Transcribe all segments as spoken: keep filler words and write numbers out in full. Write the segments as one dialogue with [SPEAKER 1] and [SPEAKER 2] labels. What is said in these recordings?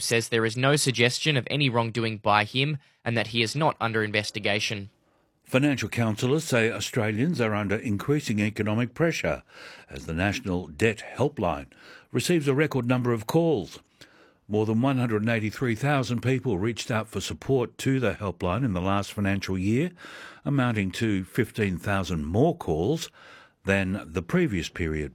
[SPEAKER 1] says there is no suggestion of any wrongdoing by him and that he is not under investigation.
[SPEAKER 2] Financial counsellors say Australians are under increasing economic pressure as the National Debt Helpline receives a record number of calls. More than one hundred eighty-three thousand people reached out for support to the helpline in the last financial year, amounting to fifteen thousand more calls than the previous period.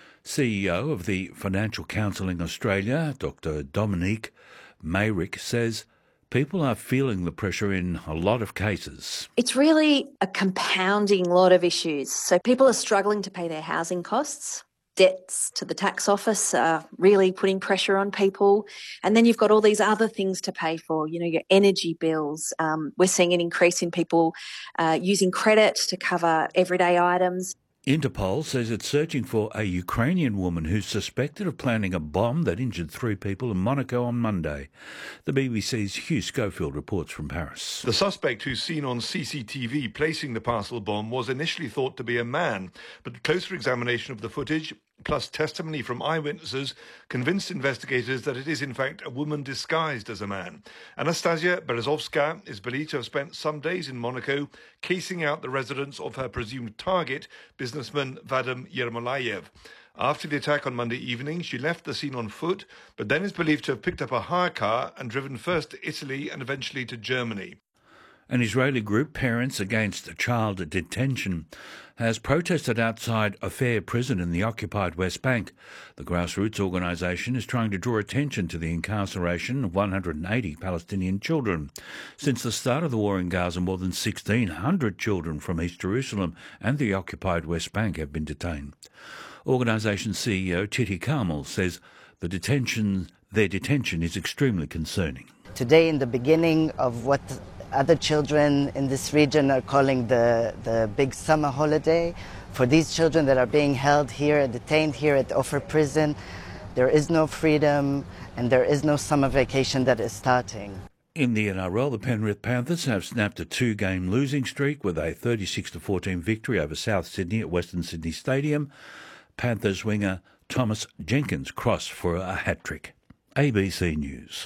[SPEAKER 2] C E O of the Financial Counselling Australia, Doctor Dominique Mayrick, says people are feeling the pressure in a lot of cases.
[SPEAKER 3] It's really a compounding lot of issues. So people are struggling to pay their housing costs. Debts to the tax office are really putting pressure on people. And then you've got all these other things to pay for, you know, your energy bills. Um, we're seeing an increase in people uh, using credit to cover everyday items.
[SPEAKER 2] Interpol says it's searching for a Ukrainian woman who's suspected of planning a bomb that injured three people in Monaco on Monday. The B B C's Hugh Schofield reports from Paris.
[SPEAKER 4] The suspect, who's seen on C C T V placing the parcel bomb, was initially thought to be a man, but closer examination of the footage, plus testimony from eyewitnesses, convinced investigators that it is in fact a woman disguised as a man. Anastasia Berezovska is believed to have spent some days in Monaco casing out the residence of her presumed target, businessman Vadim Yermolayev. After the attack on Monday evening, she left the scene on foot, but then is believed to have picked up a hire car and driven first to Italy and eventually to Germany.
[SPEAKER 2] An Israeli group, Parents Against Child Detention, has protested outside Ophir prison in the occupied West Bank. The grassroots organisation is trying to draw attention to the incarceration of one hundred eighty Palestinian children. Since the start of the war in Gaza, more than sixteen hundred children from East Jerusalem and the occupied West Bank have been detained. Organisation C E O Titi Carmel says the detention, their detention is extremely concerning.
[SPEAKER 5] Today, in the beginning of what other children in this region are calling the, the big summer holiday, for these children that are being held here, detained here at Ophir prison, there is no freedom and there is no summer vacation that is starting.
[SPEAKER 2] In the N R L, the Penrith Panthers have snapped a two-game losing streak with a thirty-six to fourteen victory over South Sydney at Western Sydney Stadium. Panthers winger Thomas Jenkins crossed for a hat-trick. A B C News.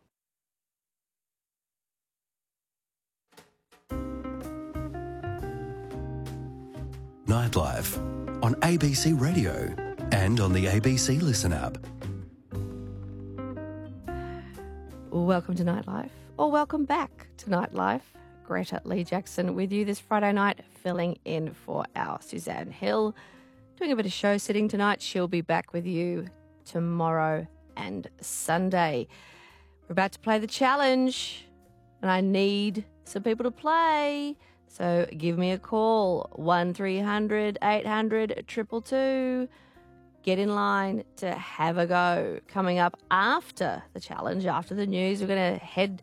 [SPEAKER 6] Nightlife on A B C Radio and on the A B C Listen app.
[SPEAKER 7] Welcome to Nightlife, or welcome back to Nightlife. Greta Lee Jackson with you this Friday night, filling in for our Suzanne Hill. Doing a bit of show sitting tonight. She'll be back with you tomorrow and Sunday. We're about to play the challenge, and I need some people to play. So give me a call, one three hundred eight hundred two two two. Get in line to have a go. Coming up after the challenge, after the news, we're going to head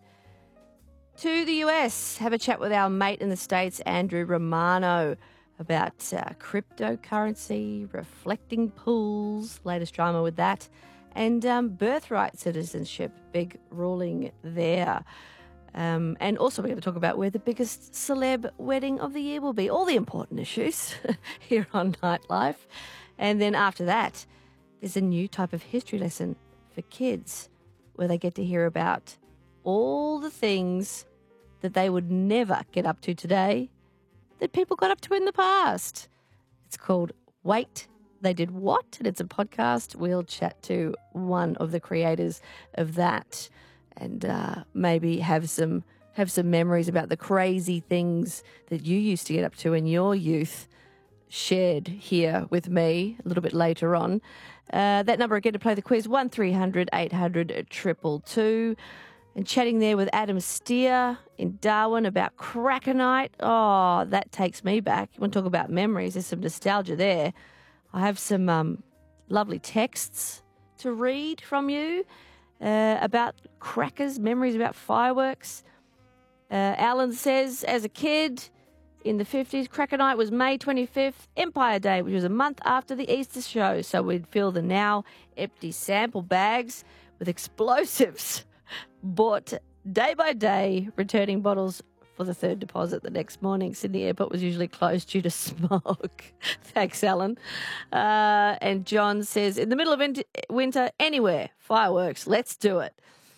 [SPEAKER 7] to the U S, have a chat with our mate in the States, Andrew Romano, about uh, cryptocurrency, reflecting pools, latest drama with that, and um, birthright citizenship, big ruling there. Um, and also we're going to talk about where the biggest celeb wedding of the year will be. All the important issues here on Nightlife. And then after that, there's a new type of history lesson for kids where they get to hear about all the things that they would never get up to today that people got up to in the past. It's called Wait, They Did What? And it's a podcast. We'll chat to one of the creators of that and uh, maybe have some have some memories about the crazy things that you used to get up to in your youth shared here with me a little bit later on. Uh, that number again to play the quiz, one three hundred eight hundred two two two. And chatting there with Adam Steer in Darwin about Cracker Night. Oh, that takes me back. You want to talk about memories? There's some nostalgia there. I have some um, lovely texts to read from you uh, about crackers, memories about fireworks. Uh, Alan says, as a kid in the fifties, Cracker Night was May twenty-fifth, Empire Day, which was a month after the Easter show. So we'd fill the now empty sample bags with explosives. Bought day by day, returning bottles for the third deposit the next morning. Sydney Airport was usually closed due to smoke. Thanks, Alan. Uh, and John says, in the middle of winter, anywhere, fireworks, let's do it.